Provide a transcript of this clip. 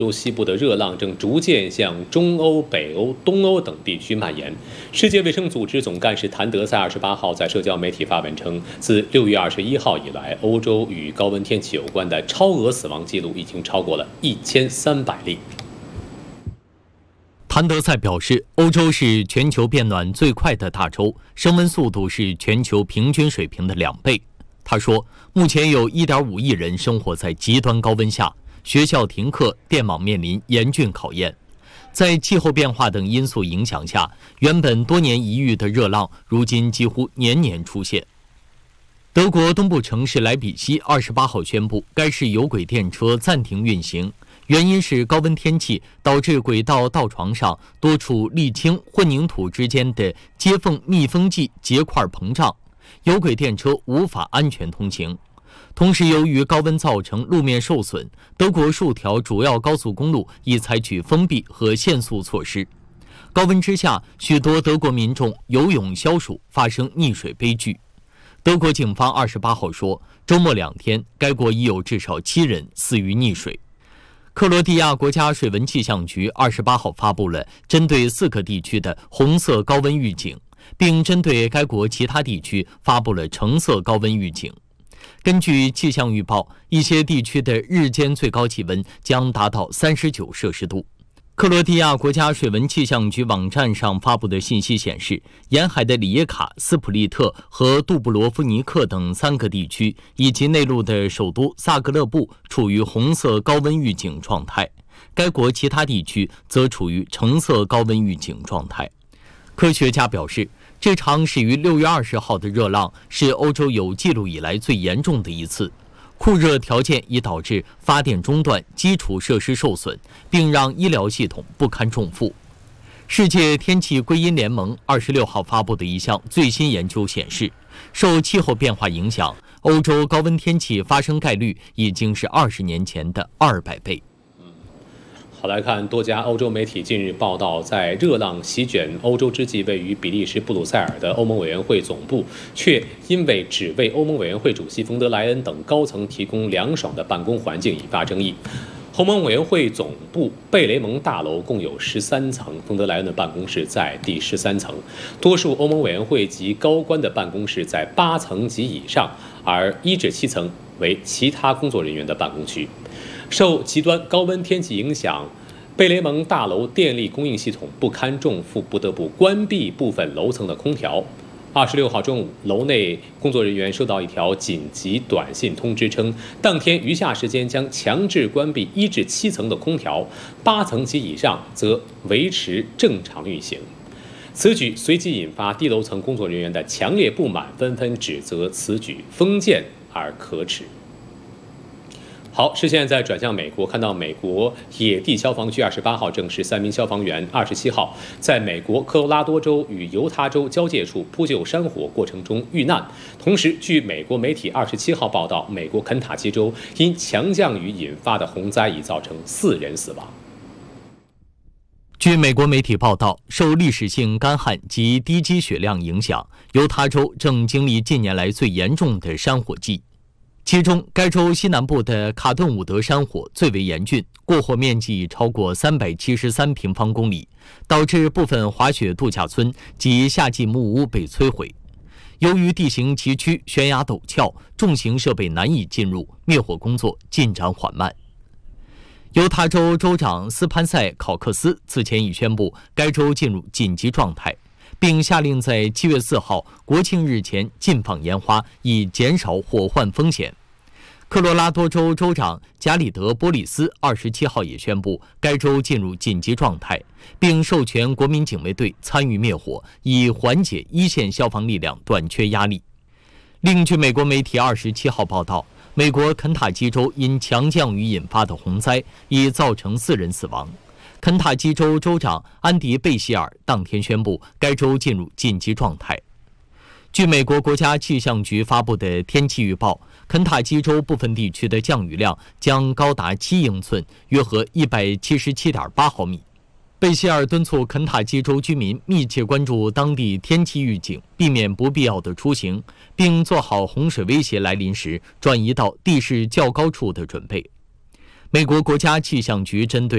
洲西部的热浪正逐渐向中欧、北欧、东欧等地区蔓延。世界卫生组织总干事谭德赛28号在社交媒体发文称，自6月21号以来，欧洲与高温天气有关的超额死亡记录已经超过了1300例。 谭德赛表示，欧洲是全球变暖最快的大洲，升温速度是全球平均水平的2倍。他说，目前有1.5亿人生活在极端高温下。学校停课，电网面临严峻考验。在气候变化等因素影响下，原本多年一遇的热浪，如今几乎年年出现。德国东部城市莱比锡28号宣布，该市有轨电车暂停运行，原因是高温天气导致轨道道床上多处沥青、混凝土之间的接缝密封剂结块膨胀，有轨电车无法安全通行。同时，由于高温造成路面受损，德国数条主要高速公路已采取封闭和限速措施。高温之下，许多德国民众游泳消暑，发生溺水悲剧。德国警方28号说，周末2天，该国已有至少7人死于溺水。克罗地亚国家水文气象局28号发布了针对4个地区的红色高温预警，并针对该国其他地区发布了橙色高温预警。根据气象预报，一些地区的日间最高气温将达到39摄氏度。克罗地亚国家水文气象局网站上发布的信息显示，沿海的里耶卡、斯普利特和杜布罗夫尼克等3个地区，以及内陆的首都萨格勒布处于红色高温预警状态，该国其他地区则处于橙色高温预警状态。科学家表示，这场始于6月20号的热浪是欧洲有记录以来最严重的一次。酷热条件已导致发电中断、基础设施受损，并让医疗系统不堪重负。世界天气归因联盟26号发布的一项最新研究显示，受气候变化影响，欧洲高温天气发生概率已经是20年前的200倍。 好，来看多家欧洲媒体近日报道，在热浪席卷欧洲之际，位于比利时布鲁塞尔的欧盟委员会总部，却因为只为欧盟委员会主席冯德莱恩等高层提供凉爽的办公环境引发争议。欧盟委员会总部贝雷蒙大楼共有13层，冯德莱恩的办公室在第13层，多数欧盟委员会及高官的办公室在8层及以上，而1至7层为其他工作人员的办公区。受极端高温天气影响，贝雷蒙大楼电力供应系统不堪重负，不得不关闭部分楼层的空调。26号中午，楼内工作人员收到一条紧急短信通知称，当天余下时间将强制关闭1至7层的空调，8层及以上则维持正常运行。此举随即引发低楼层工作人员的强烈不满，纷纷指责此举封建而可耻。好，视线再转向美国，看到美国野地消防局28号证实，3名消防员27号在美国科罗拉多州与犹他州交界处扑救山火过程中遇难。同时，据美国媒体27号报道，美国肯塔基州因强降雨引发的洪灾已造成4人死亡。 据美国媒体报道，受历史性干旱及低积雪量影响，犹他州正经历近年来最严重的山火季。其中，该州西南部的卡顿伍德山火最为严峻，过火面积超过373平方公里，导致部分滑雪度假村及夏季木屋被摧毁。由于地形崎岖、悬崖陡峭，重型设备难以进入，灭火工作进展缓慢。犹他州州长斯潘塞·考克斯此前已宣布该州进入紧急状态，并下令在7月4号国庆日前禁放烟花，以减少火患风险。科罗拉多州州长加里德·波利斯27号也宣布该州进入紧急状态，并授权国民警卫队参与灭火，以缓解一线消防力量短缺压力。另据美国媒体27号报道，美国肯塔基州因强降雨引发的洪灾已造成4人死亡。肯塔基州州长安迪·贝希尔当天宣布该州进入紧急状态。据美国国家气象局发布的天气预报，肯塔基州部分地区的降雨量将高达7英寸，约合177.8毫米。贝希尔敦促肯塔基州居民密切关注当地天气预警，避免不必要的出行，并做好洪水威胁来临时转移到地势较高处的准备。美国国家气象局针对